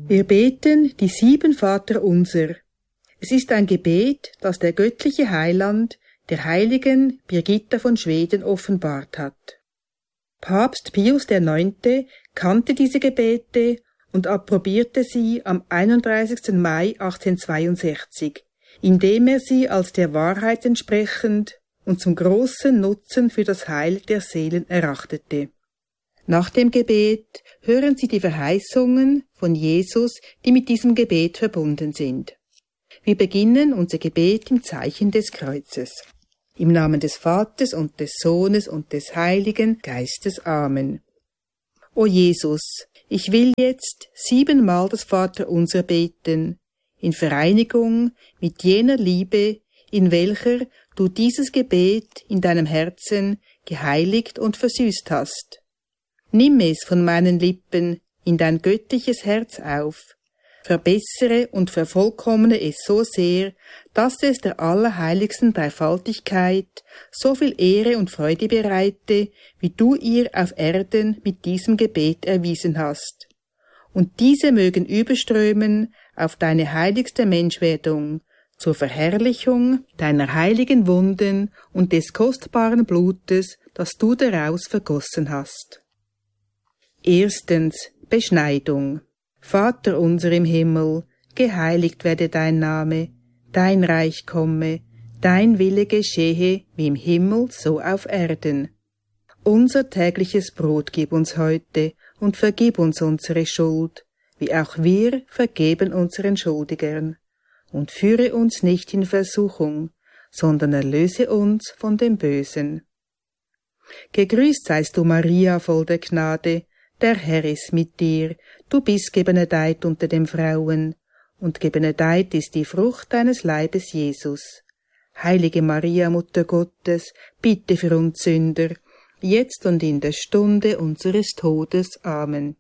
Wir beten die 7 Vaterunser. Es ist ein Gebet, das der göttliche Heiland der heiligen Birgitta von Schweden offenbart hat. Papst Pius IX. Kannte diese Gebete und approbierte sie am 31. Mai 1862, indem er sie als der Wahrheit entsprechend und zum großen Nutzen für das Heil der Seelen erachtete. Nach dem Gebet hören Sie die Verheißungen von Jesus, die mit diesem Gebet verbunden sind. Wir beginnen unser Gebet im Zeichen des Kreuzes. Im Namen des Vaters und des Sohnes und des Heiligen Geistes. Amen. O Jesus, ich will jetzt 7-mal das Vaterunser beten, in Vereinigung mit jener Liebe, in welcher du dieses Gebet in deinem Herzen geheiligt und versüßt hast. Nimm es von meinen Lippen in dein göttliches Herz auf, verbessere und vervollkommne es so sehr, dass es der allerheiligsten Dreifaltigkeit so viel Ehre und Freude bereite, wie du ihr auf Erden mit diesem Gebet erwiesen hast. Und diese mögen überströmen auf deine heiligste Menschwerdung, zur Verherrlichung deiner heiligen Wunden und des kostbaren Blutes, das du daraus vergossen hast. Erstens, Beschneidung. Vater unser im Himmel, geheiligt werde dein Name, dein Reich komme, dein Wille geschehe, wie im Himmel, so auf Erden. Unser tägliches Brot gib uns heute und vergib uns unsere Schuld, wie auch wir vergeben unseren Schuldigern. Und führe uns nicht in Versuchung, sondern erlöse uns von dem Bösen. Gegrüßt seist du, Maria, voll der Gnade, der Herr ist mit dir, du bist gebenedeit unter den Frauen, und gebenedeit ist die Frucht deines Leibes, Jesus. Heilige Maria, Mutter Gottes, bitte für uns Sünder, jetzt und in der Stunde unseres Todes. Amen.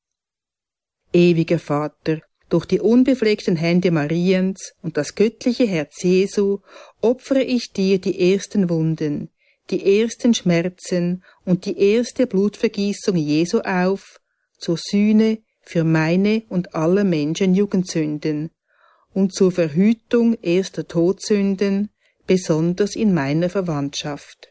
Ewiger Vater, durch die unbefleckten Hände Mariens und das göttliche Herz Jesu opfere ich dir die ersten Wunden, die ersten Schmerzen und die erste Blutvergießung Jesu auf, zur Sühne für meine und aller Menschen Jugendsünden und zur Verhütung erster Todsünden, besonders in meiner Verwandtschaft.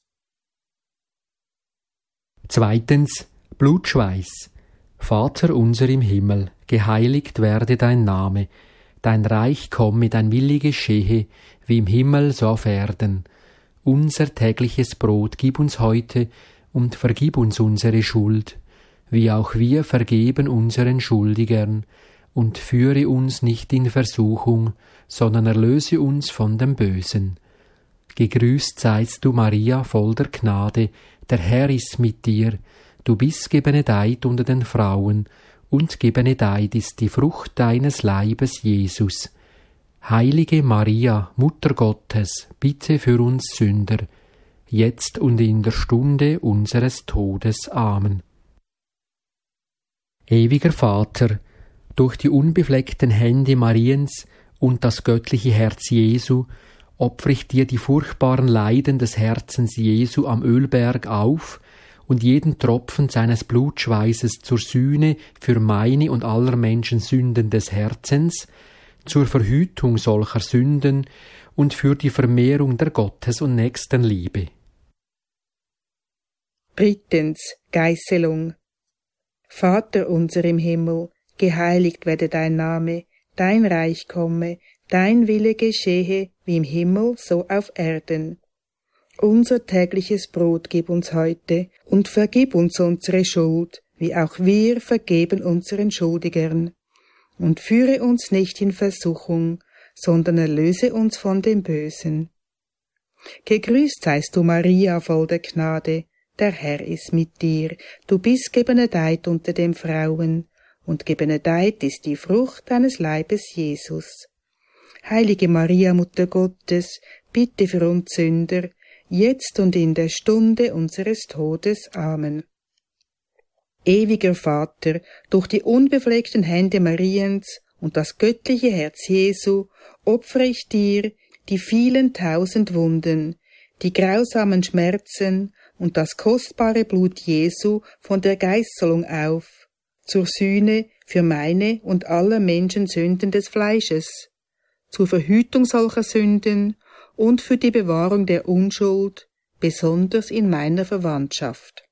Zweitens, Blutschweiß. Vater unser im Himmel, geheiligt werde dein Name, dein Reich komme, dein Wille geschehe, wie im Himmel so auf Erden. Unser tägliches Brot gib uns heute und vergib uns unsere Schuld, wie auch wir vergeben unseren Schuldigern, und führe uns nicht in Versuchung, sondern erlöse uns von dem Bösen. Gegrüßt seist du, Maria, voll der Gnade, der Herr ist mit dir, du bist gebenedeit unter den Frauen, und gebenedeit ist die Frucht deines Leibes, Jesus. Heilige Maria, Mutter Gottes, bitte für uns Sünder, jetzt und in der Stunde unseres Todes. Amen. Ewiger Vater, durch die unbefleckten Hände Mariens und das göttliche Herz Jesu opfere ich dir die furchtbaren Leiden des Herzens Jesu am Ölberg auf und jeden Tropfen seines Blutschweißes zur Sühne für meine und aller Menschen Sünden des Herzens, zur Verhütung solcher Sünden und für die Vermehrung der Gottes- und Nächstenliebe. Drittens, Geißelung. Vater unser im Himmel, geheiligt werde dein Name, dein Reich komme, dein Wille geschehe, wie im Himmel, so auf Erden. Unser tägliches Brot gib uns heute und vergib uns unsere Schuld, wie auch wir vergeben unseren Schuldigern. Und führe uns nicht in Versuchung, sondern erlöse uns von dem Bösen. Gegrüßt seist du, Maria, voll der Gnade, der Herr ist mit dir, du bist gebenedeit unter den Frauen, und gebenedeit ist die Frucht deines Leibes, Jesus. Heilige Maria, Mutter Gottes, bitte für uns Sünder, jetzt und in der Stunde unseres Todes. Amen. Ewiger Vater, durch die unbefleckten Hände Mariens und das göttliche Herz Jesu opfere ich dir die vielen 1000 Wunden, die grausamen Schmerzen und das kostbare Blut Jesu von der Geißelung auf, zur Sühne für meine und aller Menschen Sünden des Fleisches, zur Verhütung solcher Sünden und für die Bewahrung der Unschuld, besonders in meiner Verwandtschaft.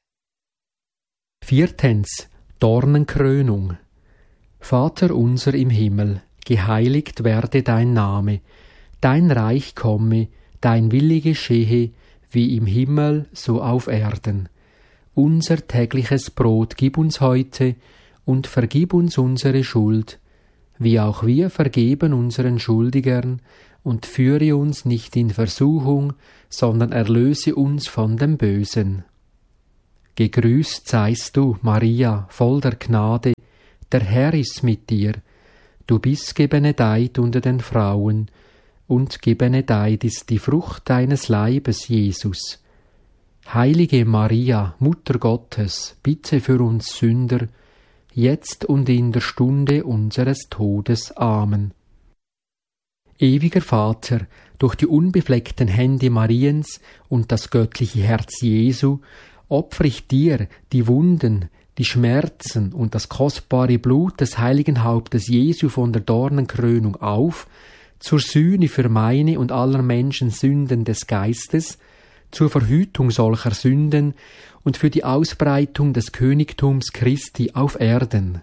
4. Dornenkrönung. Vater unser im Himmel, geheiligt werde dein Name, dein Reich komme, dein Wille geschehe, wie im Himmel so auf Erden. Unser tägliches Brot gib uns heute und vergib uns unsere Schuld, wie auch wir vergeben unseren Schuldigern, und führe uns nicht in Versuchung, sondern erlöse uns von dem Bösen. Gegrüßt seist du, Maria, voll der Gnade, der Herr ist mit dir. Du bist gebenedeit unter den Frauen, und gebenedeit ist die Frucht deines Leibes, Jesus. Heilige Maria, Mutter Gottes, bitte für uns Sünder, jetzt und in der Stunde unseres Todes. Amen. Ewiger Vater, durch die unbefleckten Hände Mariens und das göttliche Herz Jesu opfere ich dir die Wunden, die Schmerzen und das kostbare Blut des heiligen Hauptes Jesu von der Dornenkrönung auf, zur Sühne für meine und aller Menschen Sünden des Geistes, zur Verhütung solcher Sünden und für die Ausbreitung des Königtums Christi auf Erden.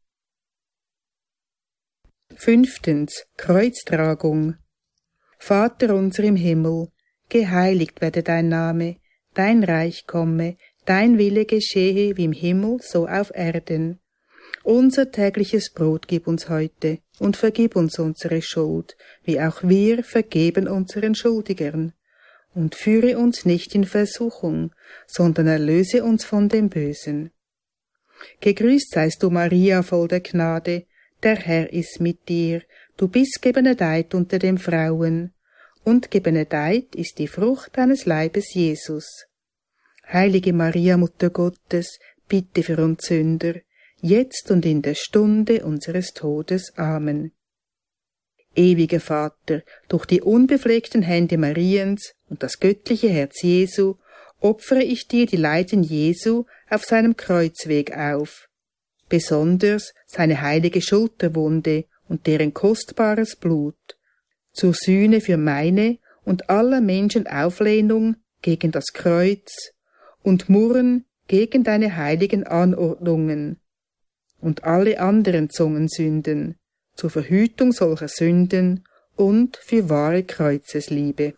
5. Kreuztragung. Vater unser im Himmel, geheiligt werde dein Name, dein Reich komme, dein Wille geschehe wie im Himmel so auf Erden. Unser tägliches Brot gib uns heute und vergib uns unsere Schuld, wie auch wir vergeben unseren Schuldigern. Und führe uns nicht in Versuchung, sondern erlöse uns von dem Bösen. Gegrüßt seist du, Maria, voll der Gnade, der Herr ist mit dir, du bist gebenedeit unter den Frauen, und gebenedeit ist die Frucht deines Leibes, Jesus. Heilige Maria, Mutter Gottes, bitte für uns Sünder, jetzt und in der Stunde unseres Todes. Amen. Ewiger Vater, durch die unbefleckten Hände Mariens und das göttliche Herz Jesu opfere ich dir die Leiden Jesu auf seinem Kreuzweg auf, besonders seine heilige Schulterwunde und deren kostbares Blut, zur Sühne für meine und aller Menschen Auflehnung gegen das Kreuz und Murren gegen deine heiligen Anordnungen und alle anderen Zungensünden, zur Verhütung solcher Sünden und für wahre Kreuzesliebe.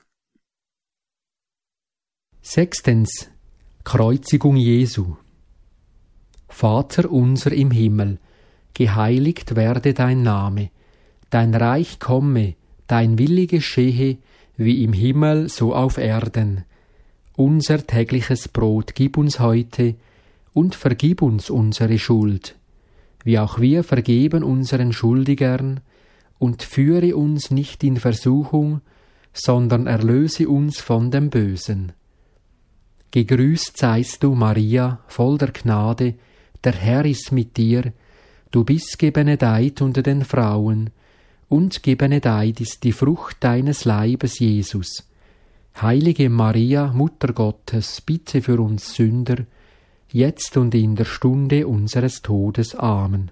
6. Kreuzigung Jesu. Vater unser im Himmel, geheiligt werde dein Name, dein Reich komme, dein Wille geschehe, wie im Himmel so auf Erden. Unser tägliches Brot gib uns heute und vergib uns unsere Schuld, wie auch wir vergeben unseren Schuldigern, und führe uns nicht in Versuchung, sondern erlöse uns von dem Bösen. Gegrüßt seist du, Maria, voll der Gnade, der Herr ist mit dir, du bist gebenedeit unter den Frauen, und gebenedeit ist die Frucht deines Leibes, Jesus. Heilige Maria, Mutter Gottes, bitte für uns Sünder, jetzt und in der Stunde unseres Todes. Amen.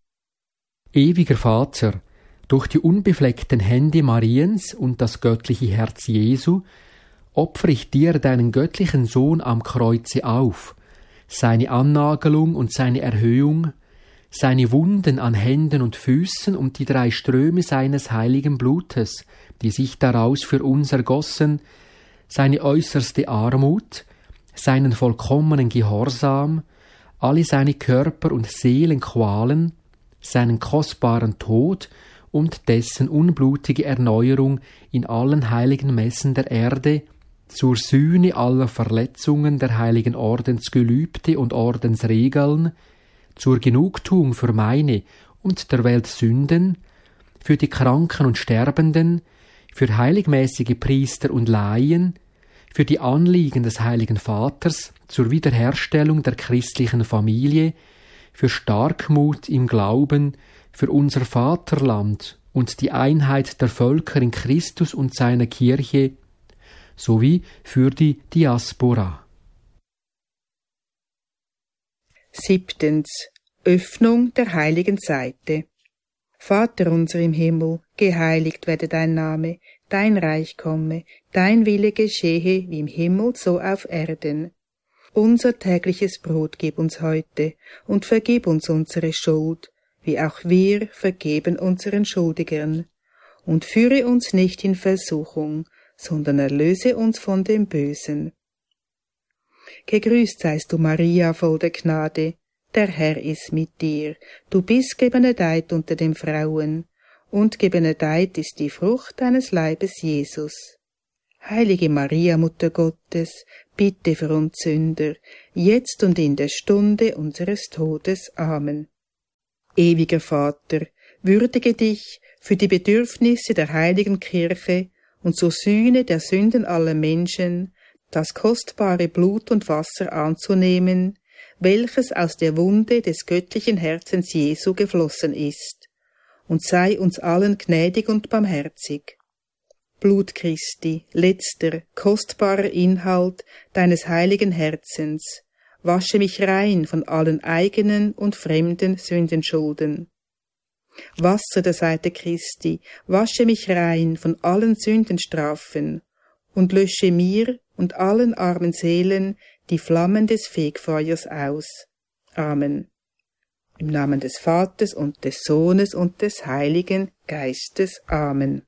Ewiger Vater, durch die unbefleckten Hände Mariens und das göttliche Herz Jesu opfere ich dir deinen göttlichen Sohn am Kreuze auf, seine Annagelung und seine Erhöhung, seine Wunden an Händen und Füßen und die 3 Ströme seines heiligen Blutes, die sich daraus für uns ergossen, seine äußerste Armut, seinen vollkommenen Gehorsam, alle seine Körper- und Seelenqualen, seinen kostbaren Tod und dessen unblutige Erneuerung in allen heiligen Messen der Erde, zur Sühne aller Verletzungen der heiligen Ordensgelübde und Ordensregeln, zur Genugtuung für meine und der Welt Sünden, für die Kranken und Sterbenden, für heiligmäßige Priester und Laien, für die Anliegen des Heiligen Vaters, zur Wiederherstellung der christlichen Familie, für Starkmut im Glauben, für unser Vaterland und die Einheit der Völker in Christus und seiner Kirche, sowie für die Diaspora. 7. Öffnung der heiligen Seite. Vater unser im Himmel, geheiligt werde dein Name, dein Reich komme, dein Wille geschehe wie im Himmel so auf Erden. Unser tägliches Brot gib uns heute und vergib uns unsere Schuld, wie auch wir vergeben unseren Schuldigern. Und führe uns nicht in Versuchung, sondern erlöse uns von dem Bösen. Gegrüßt seist du, Maria, voll der Gnade, der Herr ist mit dir. Du bist gebenedeit unter den Frauen, und gebenedeit ist die Frucht deines Leibes, Jesus. Heilige Maria, Mutter Gottes, bitte für uns Sünder, jetzt und in der Stunde unseres Todes. Amen. Ewiger Vater, würdige dich für die Bedürfnisse der heiligen Kirche und zur Sühne der Sünden aller Menschen, das kostbare Blut und Wasser anzunehmen, welches aus der Wunde des göttlichen Herzens Jesu geflossen ist, und sei uns allen gnädig und barmherzig. Blut Christi, letzter, kostbarer Inhalt deines heiligen Herzens, wasche mich rein von allen eigenen und fremden Sündenschulden. Wasser der Seite Christi, wasche mich rein von allen Sündenstrafen und lösche mir und allen armen Seelen die Flammen des Fegfeuers aus. Amen. Im Namen des Vaters und des Sohnes und des Heiligen Geistes. Amen.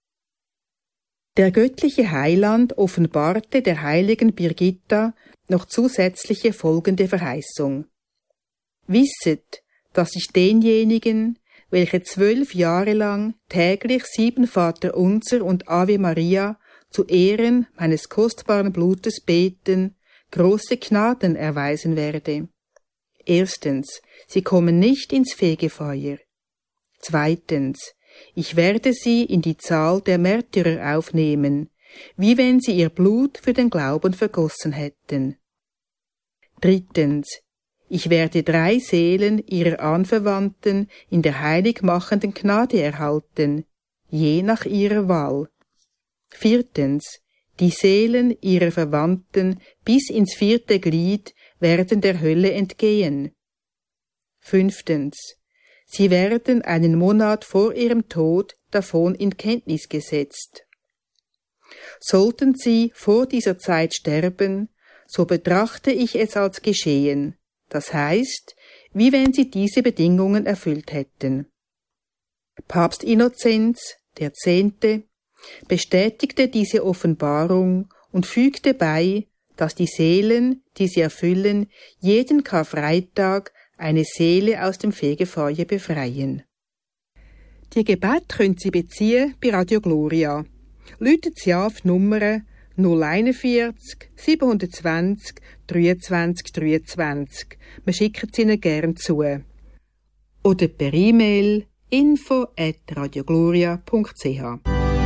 Der göttliche Heiland offenbarte der heiligen Birgitta noch zusätzliche folgende Verheißung. Wisset, dass ich denjenigen, welche 12 Jahre lang täglich 7 Vaterunser und Ave Maria zu Ehren meines kostbaren Blutes beten, große Gnaden erweisen werde. Erstens, sie kommen nicht ins Fegefeuer. Zweitens, ich werde sie in die Zahl der Märtyrer aufnehmen, wie wenn sie ihr Blut für den Glauben vergossen hätten. Drittens, ich werde 3 Seelen ihrer Anverwandten in der heiligmachenden Gnade erhalten, je nach ihrer Wahl. Viertens, die Seelen ihrer Verwandten bis ins 4. Glied werden der Hölle entgehen. Fünftens, sie werden einen Monat vor ihrem Tod davon in Kenntnis gesetzt. Sollten sie vor dieser Zeit sterben, so betrachte ich es als geschehen, das heißt, wie wenn sie diese Bedingungen erfüllt hätten. Papst Innozenz X. bestätigte diese Offenbarung und fügte bei, dass die Seelen, die sie erfüllen, jeden Karfreitag eine Seele aus dem Fegefeuer befreien. Die Gebete können Sie beziehen bei Radio Gloria. Läutet Sie auf die Nummer 041 720 23 23. Wir schicken es Ihnen gern zu. Oder per E-Mail info@radiogloria.ch.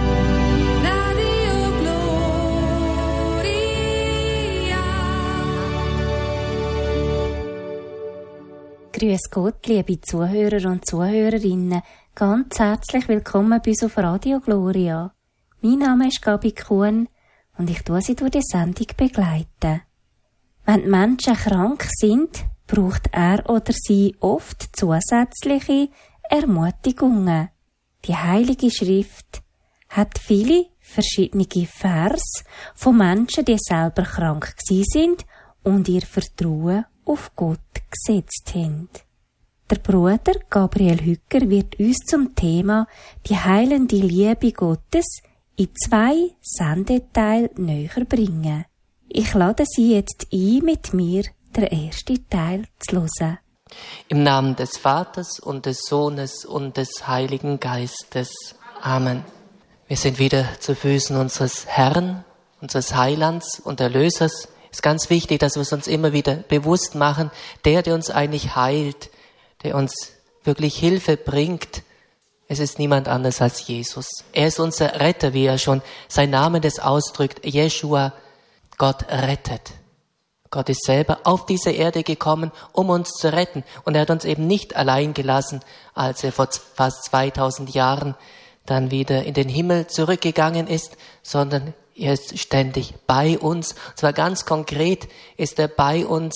Grüß Gott, liebe Zuhörer und Zuhörerinnen. Ganz herzlich willkommen bei uns auf Radio Gloria. Mein Name ist Gabi Kuhn und ich tue Sie durch die Sendung begleiten. Wenn die Menschen krank sind, braucht er oder sie oft zusätzliche Ermutigungen. Die Heilige Schrift hat viele verschiedene Vers von Menschen, die selber krank gewesen sind und ihr Vertrauen auf Gott gesetzt haben. Der Bruder Gabriel Hücker wird uns zum Thema die heilende Liebe Gottes in 2 Sendeteile näher bringen. Ich lade Sie jetzt ein, mit mir den ersten Teil zu hören. Im Namen des Vaters und des Sohnes und des Heiligen Geistes. Amen. Wir sind wieder zu Füßen unseres Herrn, unseres Heilands und Erlösers. Es ist ganz wichtig, dass wir es uns immer wieder bewusst machen, der uns eigentlich heilt, der uns wirklich Hilfe bringt, es ist niemand anders als Jesus. Er ist unser Retter, wie er schon sein Name das ausdrückt, Jeschua, Gott rettet. Gott ist selber auf diese Erde gekommen, um uns zu retten. Und er hat uns eben nicht allein gelassen, als er vor fast 2000 Jahren dann wieder in den Himmel zurückgegangen ist, sondern er ist ständig bei uns. Und zwar ganz konkret ist er bei uns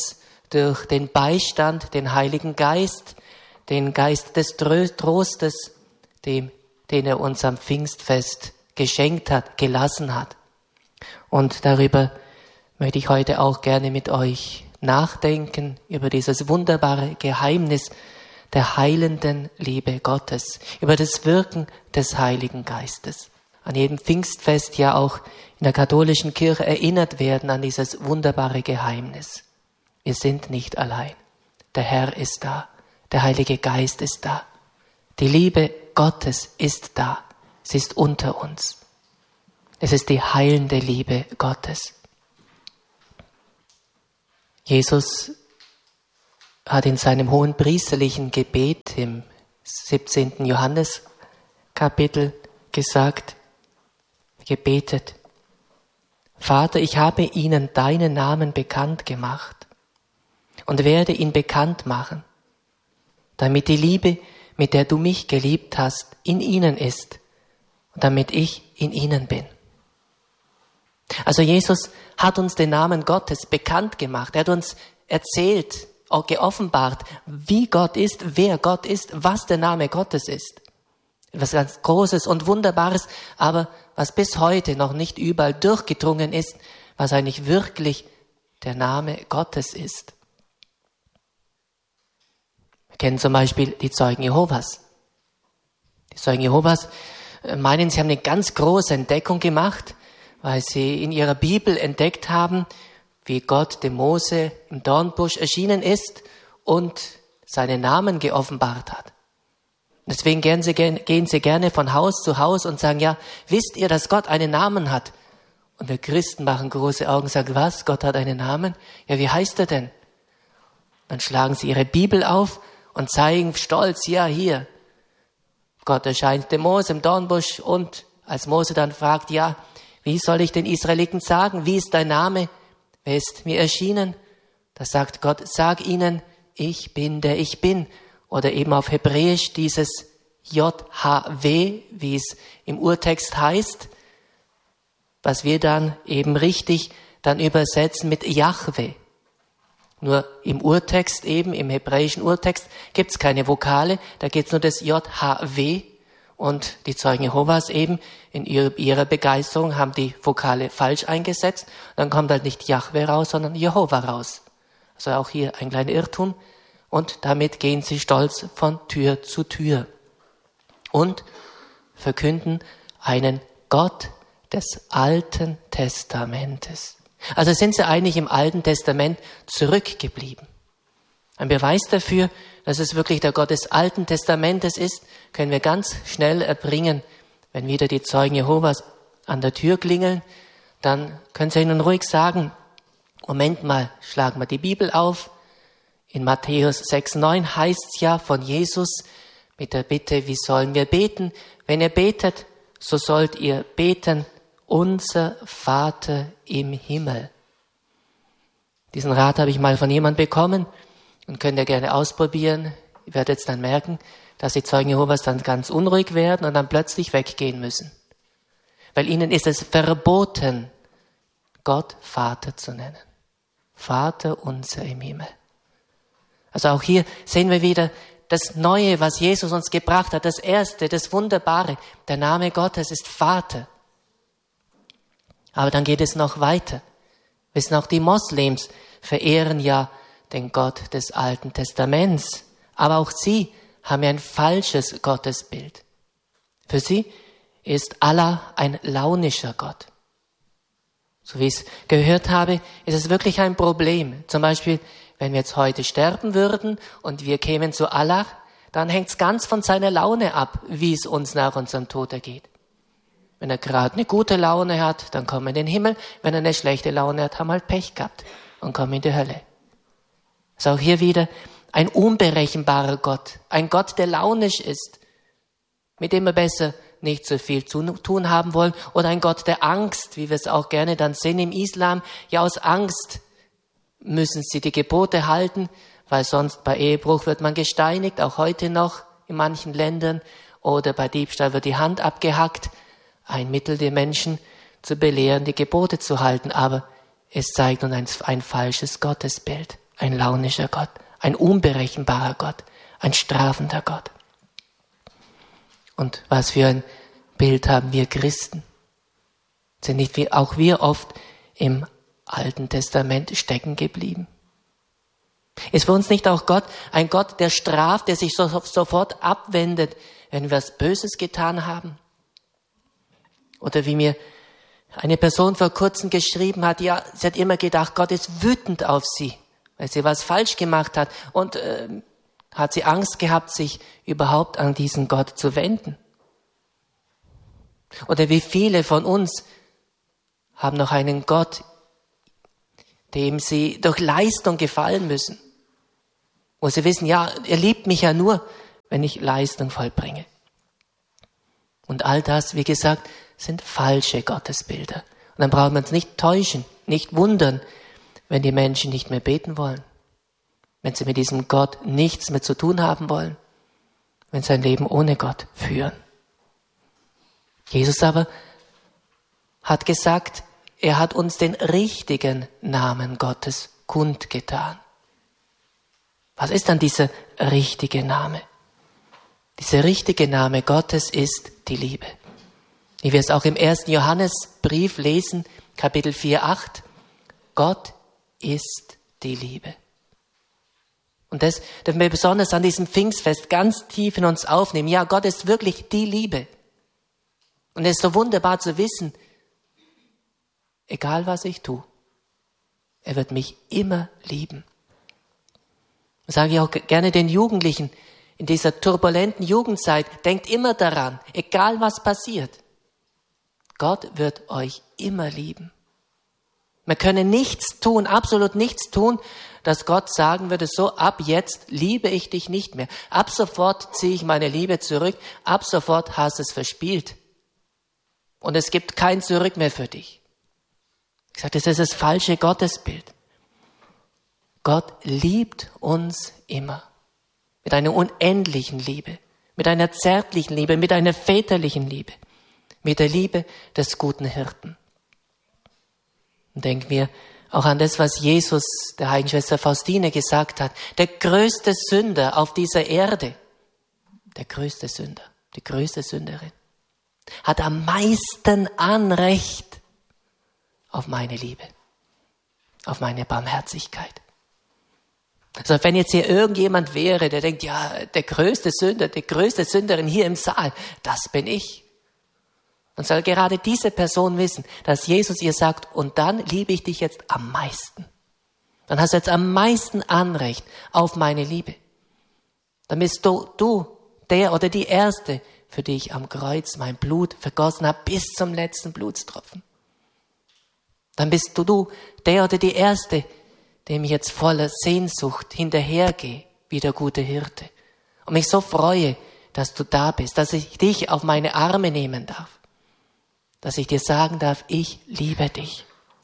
durch den Beistand, den Heiligen Geist, den Geist des Trostes, den er uns am Pfingstfest geschenkt hat, gelassen hat. Und darüber möchte ich heute auch gerne mit euch nachdenken, über dieses wunderbare Geheimnis der heilenden Liebe Gottes, über das Wirken des Heiligen Geistes. An jedem Pfingstfest ja auch in der katholischen Kirche erinnert werden an dieses wunderbare Geheimnis. Wir sind nicht allein. Der Herr ist da. Der Heilige Geist ist da. Die Liebe Gottes ist da. Sie ist unter uns. Es ist die heilende Liebe Gottes. Jesus hat in seinem hohenpriesterlichen Gebet im 17. Johanneskapitel gebetet: Vater, ich habe ihnen deinen Namen bekannt gemacht und werde ihn bekannt machen, damit die Liebe, mit der du mich geliebt hast, in ihnen ist und damit ich in ihnen bin. Also Jesus hat uns den Namen Gottes bekannt gemacht. Er hat uns erzählt, auch geoffenbart, wie Gott ist, wer Gott ist, was der Name Gottes ist. Etwas ganz Großes und Wunderbares, aber was bis heute noch nicht überall durchgedrungen ist, was eigentlich wirklich der Name Gottes ist. Wir kennen zum Beispiel die Zeugen Jehovas. Die Zeugen Jehovas meinen, sie haben eine ganz große Entdeckung gemacht, weil sie in ihrer Bibel entdeckt haben, wie Gott dem Mose im Dornbusch erschienen ist und seinen Namen geoffenbart hat. Deswegen gehen sie gerne von Haus zu Haus und sagen, ja, wisst ihr, dass Gott einen Namen hat? Und wir Christen machen große Augen und sagen, was? Gott hat einen Namen? Ja, wie heißt er denn? Dann schlagen sie ihre Bibel auf und zeigen stolz, ja, hier. Gott erscheint dem Mose im Dornbusch und als Mose dann fragt, ja, wie soll ich den Israeliten sagen? Wie ist dein Name? Wer ist mir erschienen? Da sagt Gott, sag ihnen, ich bin der ich bin. Oder eben auf Hebräisch dieses JHW, wie es im Urtext heißt, was wir dann eben richtig dann übersetzen mit Jahwe. Nur im Urtext eben, im hebräischen Urtext, gibt es keine Vokale, da gibt es nur das JHW. Und die Zeugen Jehovas eben in ihrer Begeisterung haben die Vokale falsch eingesetzt. Dann kommt halt nicht Jahwe raus, sondern Jehova raus. Also auch hier ein kleiner Irrtum. Und damit gehen sie stolz von Tür zu Tür und verkünden einen Gott des Alten Testamentes. Also sind sie eigentlich im Alten Testament zurückgeblieben. Ein Beweis dafür, dass es wirklich der Gott des Alten Testamentes ist, können wir ganz schnell erbringen, wenn wieder die Zeugen Jehovas an der Tür klingeln, dann können sie ihnen ruhig sagen, Moment mal, schlagen wir die Bibel auf. In Matthäus 6,9 heißt es ja von Jesus mit der Bitte, wie sollen wir beten? Wenn ihr betet, so sollt ihr beten, unser Vater im Himmel. Diesen Rat habe ich mal von jemandem bekommen und könnt ihr gerne ausprobieren. Ihr werdet jetzt dann merken, dass die Zeugen Jehovas dann ganz unruhig werden und dann plötzlich weggehen müssen. Weil ihnen ist es verboten, Gott Vater zu nennen. Vater unser im Himmel. Also auch hier sehen wir wieder das Neue, was Jesus uns gebracht hat, das Erste, das Wunderbare. Der Name Gottes ist Vater. Aber dann geht es noch weiter. Wissen auch die Moslems verehren ja den Gott des Alten Testaments. Aber auch sie haben ja ein falsches Gottesbild. Für sie ist Allah ein launischer Gott. So wie ich es gehört habe, ist es wirklich ein Problem. Zum Beispiel, wenn wir jetzt heute sterben würden und wir kämen zu Allah, dann hängt es ganz von seiner Laune ab, wie es uns nach unserem Tod ergeht. Wenn er gerade eine gute Laune hat, dann kommen wir in den Himmel. Wenn er eine schlechte Laune hat, haben wir halt Pech gehabt und kommen in die Hölle. Das ist auch hier wieder ein unberechenbarer Gott. Ein Gott, der launisch ist, mit dem wir besser nicht so viel zu tun haben wollen. Oder ein Gott der Angst, wie wir es auch gerne dann sehen im Islam. Ja, aus Angst müssen sie die Gebote halten, weil sonst bei Ehebruch wird man gesteinigt, auch heute noch in manchen Ländern. Oder bei Diebstahl wird die Hand abgehackt. Ein Mittel, die Menschen zu belehren, die Gebote zu halten. Aber es zeigt uns ein falsches Gottesbild. ein launischer Gott, ein unberechenbarer Gott, ein strafender Gott. Und was für ein Bild haben wir Christen? Sind nicht auch wir oft im Alten Testament stecken geblieben? Ist für uns nicht auch Gott ein Gott, der straft, der sich sofort abwendet, wenn wir was Böses getan haben? Oder wie mir eine Person vor kurzem geschrieben hat, ja, sie hat immer gedacht, Gott ist wütend auf sie, weil sie was falsch gemacht hat und hat sie Angst gehabt, sich überhaupt an diesen Gott zu wenden. Oder wie viele von uns haben noch einen Gott, dem sie durch Leistung gefallen müssen, wo sie wissen, ja, er liebt mich ja nur, wenn ich Leistung vollbringe. Und all das, wie gesagt, sind falsche Gottesbilder. Und dann braucht man uns nicht täuschen, nicht wundern, wenn die Menschen nicht mehr beten wollen, wenn sie mit diesem Gott nichts mehr zu tun haben wollen, wenn sie ein Leben ohne Gott führen. Jesus aber hat gesagt, er hat uns den richtigen Namen Gottes kundgetan. Was ist dann dieser richtige Name? Dieser richtige Name Gottes ist die Liebe. Wie wir es auch im 1. Johannesbrief lesen, Kapitel 4,8. Gott ist die Liebe. Und das dürfen wir besonders an diesem Pfingstfest ganz tief in uns aufnehmen. Ja, Gott ist wirklich die Liebe. Und es ist so wunderbar zu wissen, egal was ich tue, er wird mich immer lieben. Das sage ich auch gerne den Jugendlichen in dieser turbulenten Jugendzeit, denkt immer daran, egal was passiert, Gott wird euch immer lieben. Wir können nichts tun, absolut nichts tun, dass Gott sagen würde, so ab jetzt liebe ich dich nicht mehr. Ab sofort ziehe ich meine Liebe zurück, ab sofort hast du es verspielt. Und es gibt kein Zurück mehr für dich. Ich sage, das ist das falsche Gottesbild. Gott liebt uns immer. Mit einer unendlichen Liebe. Mit einer zärtlichen Liebe. Mit einer väterlichen Liebe. Mit der Liebe des guten Hirten. Und denken wir auch an das, was Jesus der heiligen Schwester Faustine gesagt hat. Der größte Sünder auf dieser Erde, der größte Sünder, die größte Sünderin, hat am meisten Anrecht auf meine Liebe, auf meine Barmherzigkeit. Also wenn jetzt hier irgendjemand wäre, der denkt, ja, der größte Sünder, die größte Sünderin hier im Saal, das bin ich. Und soll gerade diese Person wissen, dass Jesus ihr sagt, und dann liebe ich dich jetzt am meisten. Dann hast du jetzt am meisten Anrecht auf meine Liebe. Dann bist du der oder die Erste, für die ich am Kreuz mein Blut vergossen habe, bis zum letzten Blutstropfen. Dann bist du der oder die Erste, dem ich jetzt voller Sehnsucht hinterhergehe, wie der gute Hirte. Und mich so freue, dass du da bist, dass ich dich auf meine Arme nehmen darf. Dass ich dir sagen darf, ich liebe dich.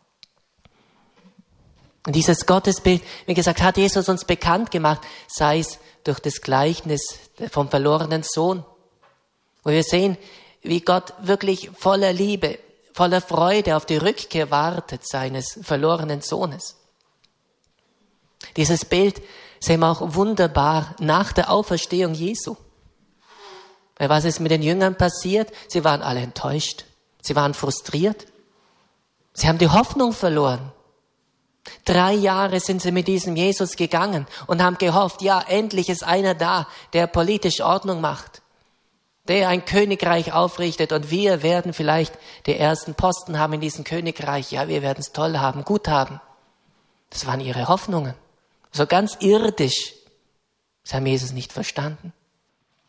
Und dieses Gottesbild, wie gesagt, hat Jesus uns bekannt gemacht, sei es durch das Gleichnis vom verlorenen Sohn, wo wir sehen, wie Gott wirklich voller Liebe, voller Freude auf die Rückkehr wartet seines verlorenen Sohnes. Dieses Bild sehen wir auch wunderbar nach der Auferstehung Jesu. Weil was ist mit den Jüngern passiert? Sie waren alle enttäuscht. Sie waren frustriert. Sie haben die Hoffnung verloren. 3 Jahre sind sie mit diesem Jesus gegangen und haben gehofft, ja, endlich ist einer da, der politisch Ordnung macht, der ein Königreich aufrichtet und wir werden vielleicht die ersten Posten haben in diesem Königreich. Ja, wir werden es toll haben, gut haben. Das waren ihre Hoffnungen. So ganz irdisch. Das haben Jesus nicht verstanden.